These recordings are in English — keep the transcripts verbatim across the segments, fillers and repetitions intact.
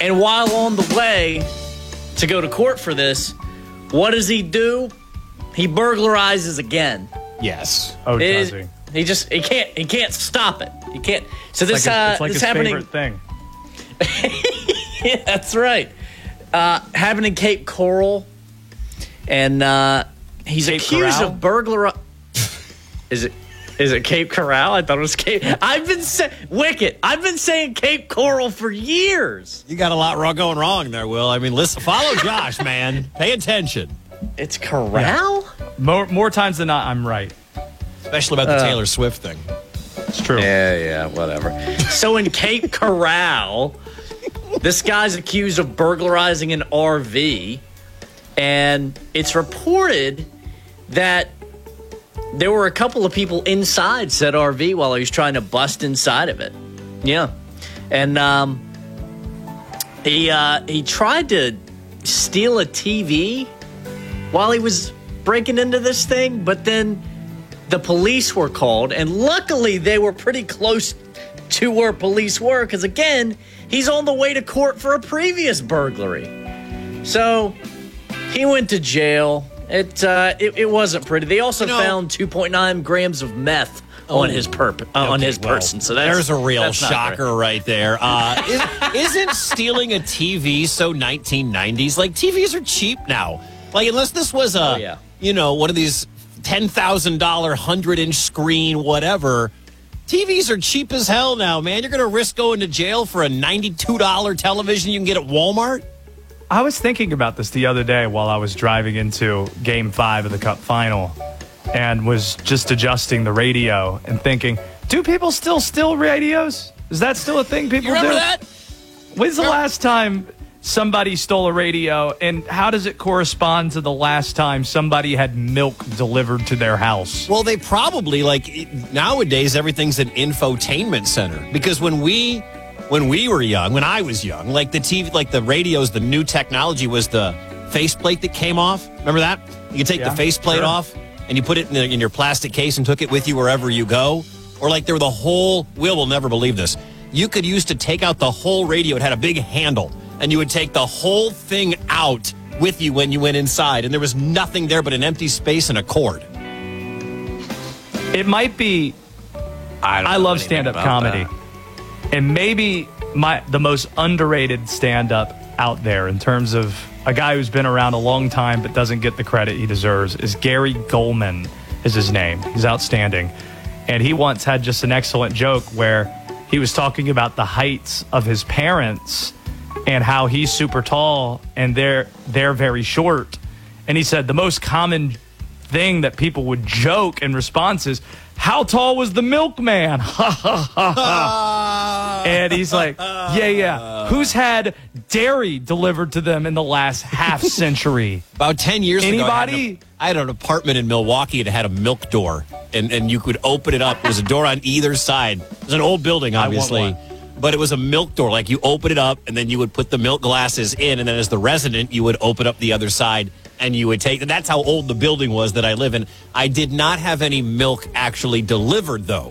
And while on the way to go to court for this, what does he do? He burglarizes again. Yes. Oh, It does is- he? He just he can't he can't stop it. He can't. So this It's like, a, uh, it's like this his happening. favorite thing. Yeah, that's right. Uh, happened in Cape Coral, and uh, he's Cape accused Coral? of burglar. Is it? Is it Cape Coral? I thought it was Cape. I've been saying Wicked. I've been saying Cape Coral for years. You got a lot wrong going wrong there, Will. I mean, listen, follow Josh, man. Pay attention. It's Corral. More, more times than not, I'm right. Especially about the uh, Taylor Swift thing. It's true. Yeah, yeah, whatever. So in Cape Coral, this guy's accused of burglarizing an R V, and it's reported that there were a couple of people inside said R V while he was trying to bust inside of it. Yeah, and um, he uh, he tried to steal a T V while he was breaking into this thing, but then the police were called, and luckily they were pretty close to where police were, because again, he's on the way to court for a previous burglary. So he went to jail. It uh, it, it wasn't pretty. They also you know, found two point nine grams of meth oh, on his perp uh, okay, on his well, person. So that's, there's a real that's shocker right there. Uh, is, isn't stealing a T V so nineteen nineties? Like, T Vs are cheap now. Like, unless this was a, oh, yeah. you know, one of these ten thousand dollars hundred-inch screen, whatever. T Vs are cheap as hell now, man. You're going to risk going to jail for a ninety-two dollars television you can get at Walmart? I was thinking about this the other day while I was driving into Game five of the Cup Final and was just adjusting the radio and thinking, do people still steal radios? Is that still a thing people you remember do? that? When's the last time somebody stole a radio, and how does it correspond to the last time somebody had milk delivered to their house? Well, they probably, like, nowadays everything's an infotainment center. Because when we when we were young, when I was young, like the T V, like the radios, the new technology was the faceplate that came off. Remember that? You could take yeah, the faceplate sure. off and you put it in, the, in your plastic case and took it with you wherever you go. Or like there were the whole, Will will never believe this. You could use to take out the whole radio. It had a big handle. And you would take the whole thing out with you when you went inside. And there was nothing there but an empty space and a cord. It might be... I, don't I love stand-up comedy. That. And maybe my the most underrated stand-up out there in terms of a guy who's been around a long time but doesn't get the credit he deserves is Gary Goldman is his name. He's outstanding. And he once had just an excellent joke where he was talking about the heights of his parents and how he's super tall and they're they're very short. And he said the most common thing that people would joke in response is, how tall was the milkman? Ha ha ha ha. And he's like, yeah, yeah. Who's had dairy delivered to them in the last half century? About ten years Anybody? ago, I had, an, I had an apartment in Milwaukee that had a milk door, and, and you could open it up. There was a door on either side. It was an old building, obviously. But it was a milk door. Like, you open it up, and then you would put the milk glasses in, and then as the resident, you would open up the other side, and you would take... And that's how old the building was that I live in. I did not have any milk actually delivered, though.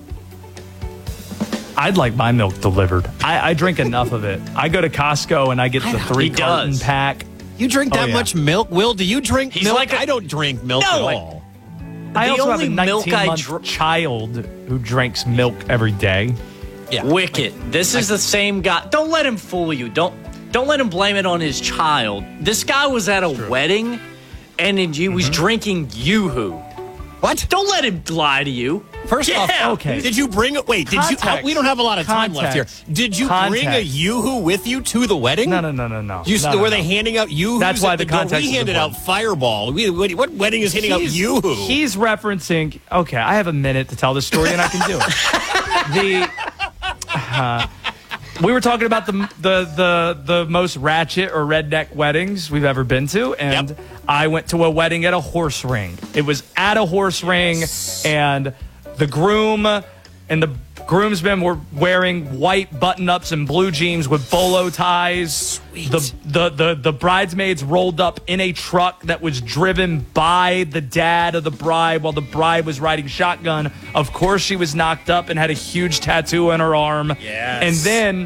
I'd like my milk delivered. I, I drink enough of it. I go to Costco, and I get the three carton pack. You drink that oh, yeah. much milk? Will, do you drink He's milk? Like a, I don't drink milk no, at all. I the also have only a milk I nineteen-month dr- child who drinks milk every day. Yeah. Wicked. This is the same guy. Don't let him fool you. Don't don't let him blame it on his child. This guy was at a wedding, and he mm-hmm. was drinking Yoo-Hoo. What? Don't let him lie to you. First yeah. off, okay. Did you bring it? Wait, did Context. you? Uh, we don't have a lot of time Context. left here. Did you Context. bring a Yoo-Hoo with you to the wedding? No, no, no, no, no. You, no, were no, they no. handing out Yoo-Hoos? That's why the door? context We is handed out important. Fireball. We, what, what wedding is handing he's, out Yoo-Hoo? He's referencing. Okay, I have a minute to tell this story, and I can do it. the. Uh, We were talking about the, the the the most ratchet or redneck weddings we've ever been to, and yep. I went to a wedding at a horse ring. It was at a horse ring, and the groom and the groomsmen were wearing white button-ups and blue jeans with bolo ties. Sweet. The, the the the bridesmaids rolled up in a truck that was driven by the dad of the bride while the bride was riding shotgun. Of course, she was knocked up and had a huge tattoo on her arm. Yes. And then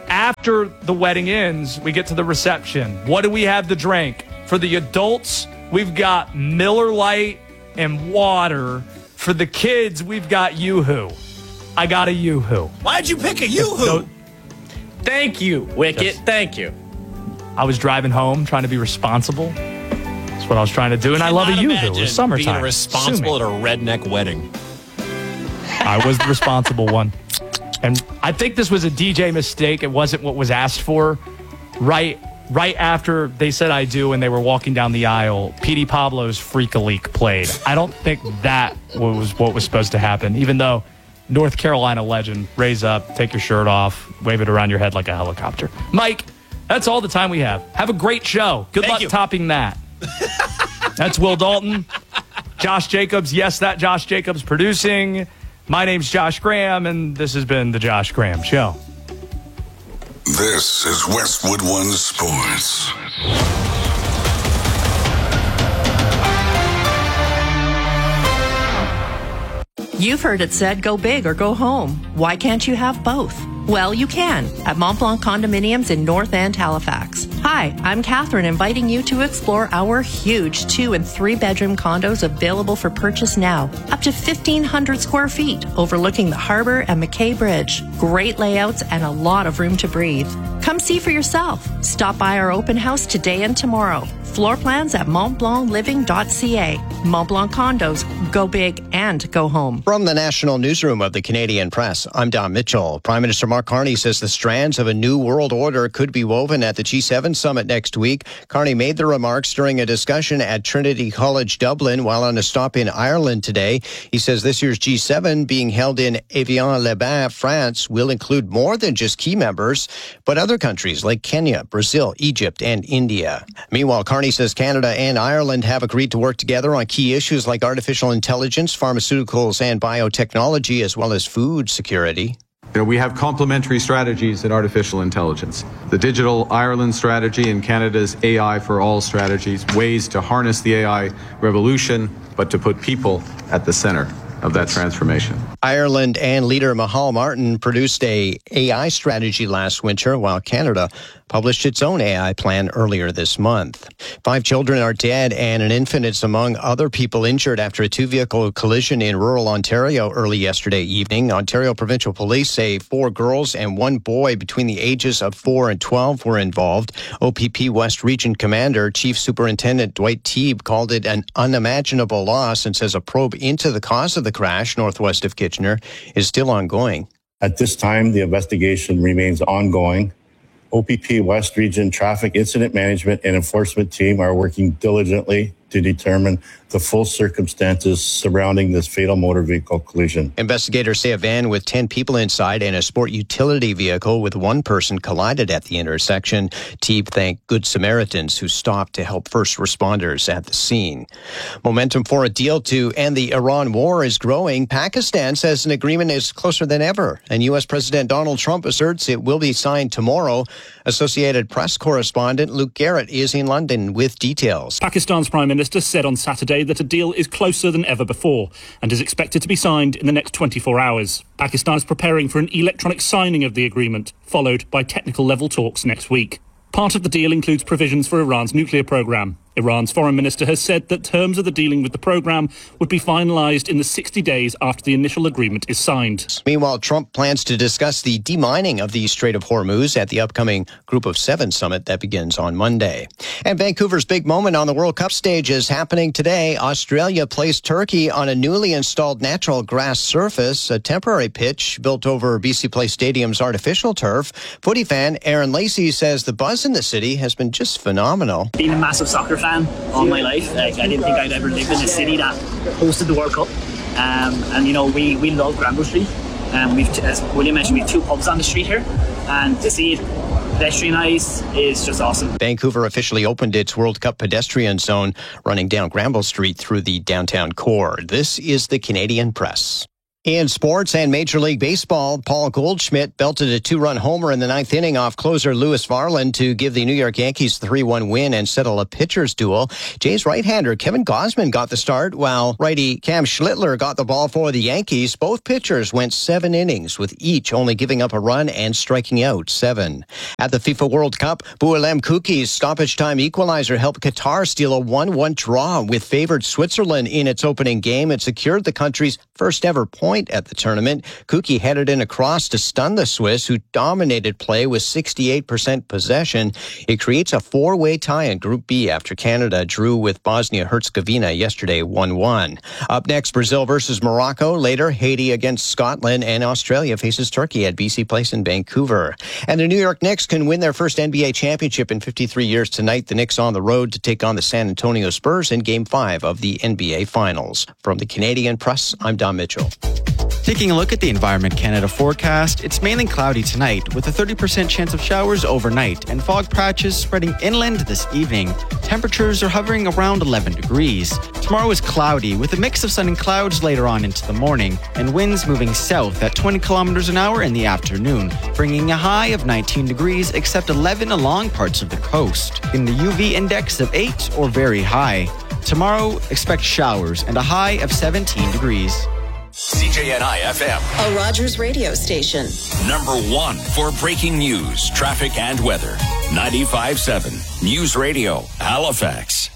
after the wedding ends, we get to the reception. What do we have to drink? For the adults, we've got Miller Lite and water. For the kids, we've got Yoo-Hoo. I got a Yoo-Hoo. Why'd you pick a Yoo-Hoo? No, Thank you, Wicket. Yes. Thank you. I was driving home trying to be responsible. That's what I was trying to do, and I love a Yoo-Hoo. It's summertime. Being responsible at a redneck wedding. I was the responsible one. And I think this was a D J mistake. It wasn't what was asked for. Right right after they said I do and they were walking down the aisle, Petey Pablo's Freak-a-Leak played. I don't think that was what was supposed to happen, even though North Carolina legend, raise up, take your shirt off, wave it around your head like a helicopter. Mike, that's all the time we have. Have a great show. Good Thank luck you. topping that. That's Will Dalton. Josh Jacobs. Yes, that Josh Jacobs producing. My name's Josh Graham, and this has been The Josh Graham Show. This is Westwood One Sports. You've heard it said, go big or go home. Why can't you have both? Well, you can at Mont Blanc Condominiums in North End, Halifax. Hi, I'm Catherine, inviting you to explore our huge two and three bedroom condos available for purchase now. Up to fifteen hundred square feet, overlooking the harbor and McKay Bridge. Great layouts and a lot of room to breathe. Come see for yourself. Stop by our open house today and tomorrow. Floor plans at mont blanc living dot c a. Mont Blanc Condos. Go big and go home. From the National Newsroom of the Canadian Press, I'm Don Mitchell. Prime Minister Mark Carney says the strands of a new world order could be woven at the G seven summit next week. Carney made the remarks during a discussion at Trinity College Dublin while on a stop in Ireland today. He says this year's G seven, being held in Evian-les-Bains, France, will include more than just key members, but other countries like Kenya, Brazil, Egypt, and India. Meanwhile, Carney says Canada and Ireland have agreed to work together on key issues like artificial intelligence, pharmaceuticals, and biotechnology, as well as food security. You know, we have complementary strategies in artificial intelligence. The Digital Ireland strategy and Canada's A I for All strategies, ways to harness the A I revolution, but to put people at the center of that transformation. Ireland and leader Micheál Martin produced a AI strategy last winter, while Canada published its own A I plan earlier this month. Five children are dead and an infant is among other people injured after a two-vehicle collision in rural Ontario early yesterday evening. Ontario Provincial Police say four girls and one boy between the ages of four and twelve were involved. O P P West Region Commander Chief Superintendent Dwight Teague called it an unimaginable loss and says a probe into the cause of the crash northwest of Kitchener is still ongoing. At this time, the investigation remains ongoing. O P P West Region Traffic Incident Management and Enforcement Team are working diligently to determine the full circumstances surrounding this fatal motor vehicle collision. Investigators say a van with ten people inside and a sport utility vehicle with one person collided at the intersection. Teague thanked Good Samaritans who stopped to help first responders at the scene. Momentum for a deal to end the Iran war is growing. Pakistan says an agreement is closer than ever, and U S President Donald Trump asserts it will be signed tomorrow. Associated Press correspondent Luke Garrett is in London with details. Pakistan's Prime Minister said on Saturday that a deal is closer than ever before and is expected to be signed in the next twenty-four hours. Pakistan is preparing for an electronic signing of the agreement, followed by technical level talks next week. Part of the deal includes provisions for Iran's nuclear program. Iran's foreign minister has said that terms of the dealing with the program would be finalized in the sixty days after the initial agreement is signed. Meanwhile, Trump plans to discuss the demining of the Strait of Hormuz at the upcoming Group of Seven summit that begins on Monday. And Vancouver's big moment on the World Cup stage is happening today. Australia plays Turkey on a newly installed natural grass surface, a temporary pitch built over B C Place Stadium's artificial turf. Footy fan Aaron Lacey says the buzz in the city has been just phenomenal. Being a massive soccer fan all my life, like I didn't think I'd ever live in a city that hosted the World Cup, um, and you know we we love Granville Street. Um, we've, as William mentioned, we have two pubs on the street here, and to see it pedestrianised is just awesome. Vancouver officially opened its World Cup pedestrian zone running down Granville Street through the downtown core. This is the Canadian Press. In sports and Major League Baseball, Paul Goldschmidt belted a two-run homer in the ninth inning off closer Louis Varland to give the New York Yankees a three one win and settle a pitcher's duel. Jays right-hander Kevin Gausman got the start, while righty Cam Schlittler got the ball for the Yankees. Both pitchers went seven innings, with each only giving up a run and striking out seven. At the FIFA World Cup, Boualem Kouki's stoppage time equalizer helped Qatar steal a one one draw with favored Switzerland in its opening game. It secured the country's first ever point at the tournament. Kouki headed in a cross to stun the Swiss, who dominated play with sixty-eight percent possession. It creates a four-way tie in Group B after Canada drew with Bosnia-Herzegovina yesterday one one. Up next, Brazil versus Morocco. Later, Haiti against Scotland, and Australia faces Turkey at B C Place in Vancouver. And the New York Knicks can win their first N B A championship in fifty-three years tonight. The Knicks on the road to take on the San Antonio Spurs in Game five of the N B A Finals. From the Canadian Press, I'm Don Mitchell. Taking a look at the Environment Canada forecast, it's mainly cloudy tonight with a thirty percent chance of showers overnight and fog patches spreading inland this evening. Temperatures are hovering around eleven degrees. Tomorrow is cloudy with a mix of sun and clouds later on into the morning and winds moving south at twenty kilometers an hour in the afternoon, bringing a high of nineteen degrees except eleven along parts of the coast. In the U V index of eight or very high. Tomorrow, expect showers and a high of seventeen degrees. C J N I F M, a Rogers radio station. Number one for breaking news, traffic, and weather. ninety-five point seven News Radio, Halifax.